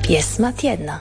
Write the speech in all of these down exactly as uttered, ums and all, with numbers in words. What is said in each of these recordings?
Pjesma tjedna.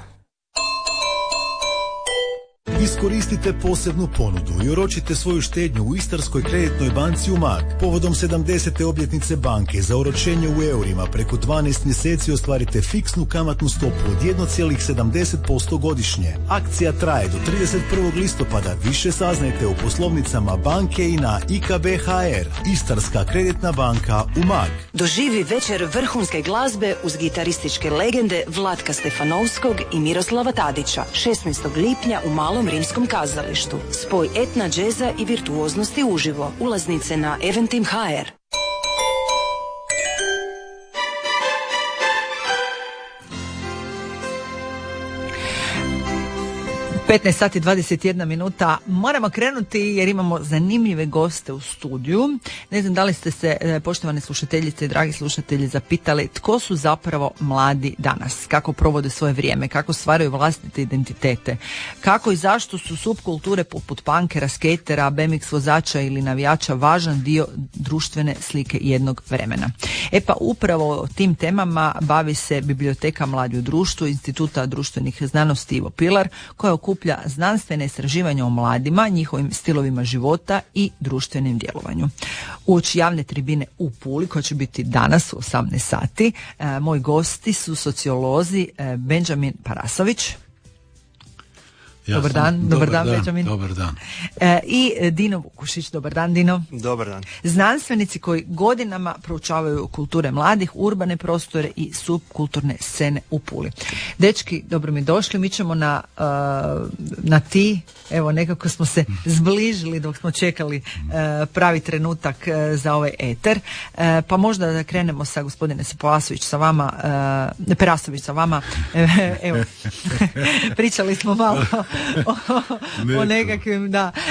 Iskoristite posebnu ponudu i oročite svoju štednju u Istarskoj kreditnoj banci Umag. Povodom sedamdesete obljetnice banke za oročenje u eurima preko dvanaest mjeseci ostvarite fiksnu kamatnu stopu od jedan zarez sedamdeset posto godišnje. Akcija traje do trideset prvog listopada. Više saznajte u poslovnicama banke i na i ka be ha er. Istarska kreditna banka Umag. Doživi večer vrhunske glazbe uz gitarističke legende Vlatka Stefanovskog i Miroslava Tadića. šesnaestog lipnja u Malom Rimskom kazalištu. Spoj etna, džeza i virtuoznosti uživo. Ulaznice na eventim ha er. petnaest sati dvadeset jedna minuta. Moramo krenuti jer imamo zanimljive goste u studiju. Ne znam da li ste se, poštovane slušateljice i dragi slušatelji, zapitali tko su zapravo mladi danas, kako provode svoje vrijeme, kako stvaraju vlastite identitete, kako i zašto su subkulture poput punkera, skatera, be em iks vozača ili navijača važan dio društvene slike jednog vremena. E pa upravo tim temama bavi se Biblioteka Mladi u društvu Instituta društvenih znanosti Ivo Pilar, koja okuplja znanstvene istraživanja o mladima, njihovim stilovima života i društvenim djelovanju. Uoči javne tribine u Puli, koja će biti danas u osamnaest sati, e, moji gosti su sociolozi e, Benjamin Parasović. Ja dobar sam, dan, dobar, dobar dan, dan, Benjamin. dobar dan. E, I Dino Vukušić, dobar dan, Dino. Dobar dan. Znanstvenici koji godinama proučavaju kulture mladih, urbane prostore i subkulturne scene u Puli. Dečki, dobro mi došli, mi ćemo na, uh, na ti, evo nekako smo se zbližili dok smo čekali uh, pravi trenutak uh, za ovaj eter, uh, pa možda da krenemo sa gospodine Perasović sa vama, uh, Perasović sa vama, evo, pričali smo malo o, o nekakvim, da,